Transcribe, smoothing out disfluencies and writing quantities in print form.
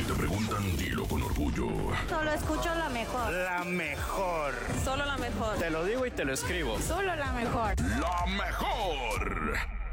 te preguntan, dilo con orgullo. Solo escucho la mejor. La mejor. Solo la mejor. Te lo digo y te lo escribo. Solo la mejor. ¡La mejor!